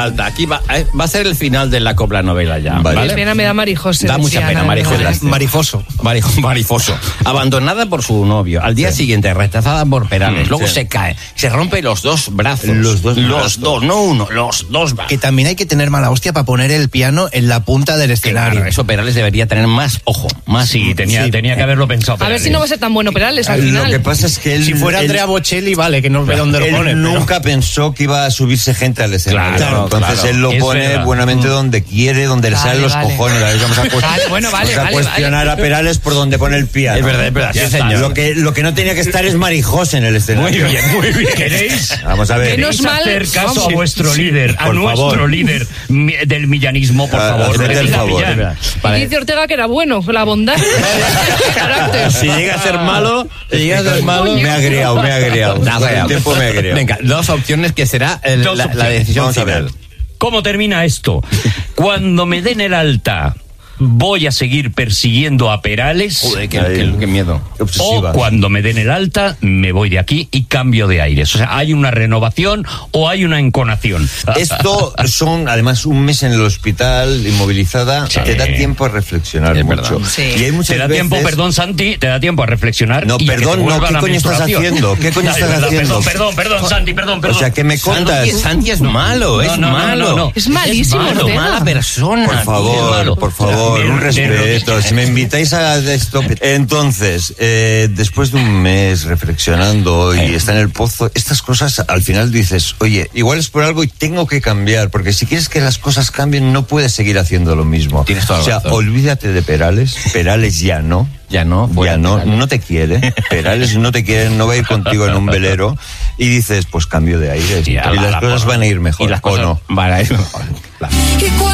alta. Aquí va a ser el final de la copla novela ya. Vale. Qué pena me da Marijose. Da mucha pena, Marijose. Marifoso. Abandonada por su novio. Al día siguiente, rechazada por Perales. Luego se cae. Se rompe los dos brazos. Los dos, no uno, los dos brazos. Que también hay que tener mala hostia para poner el piano en la punta del escenario. Claro, eso Perales debería tener más ojo. Más tenía que haberlo pensado. A ver si no va a ser tan bueno Perales al final. Lo que pasa es que él... Si fuera Andrea Bocelli, vale, que no ve dónde lo pone. Él nunca pensó que iba a subirse gente al escenario. Claro, entonces él lo pone buenamente donde quiere, donde le salen los cojones. A ver, vamos a cuestionar a Perales por donde pone el piano. Es verdad, sí, señor. Lo que no tenía que estar es Marijose en el escenario. Muy bien. ¿Queréis? Vamos a ver. Menos mal, hacer caso a vuestro líder, a Por nuestro favor. líder del millanismo, por favor. Haced el favor. Y dice Ortega que era bueno, la bondad. Carácter. Si llega a ser malo, Me ha agriado. El tiempo me ha agriado. Venga, dos opciones que será la decisión Vamos a ver. final. ¿Cómo termina esto? Cuando me den el alta, voy a seguir persiguiendo a Perales. Joder, qué miedo. O cuando me den el alta, me voy de aquí y cambio de aires. O sea, ¿hay una renovación o hay una enconación? Esto son, además, un mes en el hospital, inmovilizada, te da tiempo a reflexionar mucho. Sí. Y hay muchas Te da veces... tiempo, perdón, Santi, te da tiempo a reflexionar. No, y a que perdón, te vuelva ¿qué la coño estás menstruación. haciendo? ¿Qué coño estás haciendo? Perdón, Santi, perdón. O sea, ¿qué me contas? Santi es malo, es malo. No. Es malísimo, Ortega. Mala persona. Por favor, un respeto. Si me invitáis a esto... Entonces, después de un mes reflexionando y está en el pozo, estas cosas al final dices, oye, igual es por algo y tengo que cambiar, porque si quieres que las cosas cambien no puedes seguir haciendo lo mismo. Tienes toda la razón. Olvídate de Perales ya no. No te quiere. Perales no te quiere, no va a ir contigo en un velero. Y dices, pues cambio de aires. Y las cosas van a ir mejor. Y las cosas ¿o no? van a ir mejor. Claro.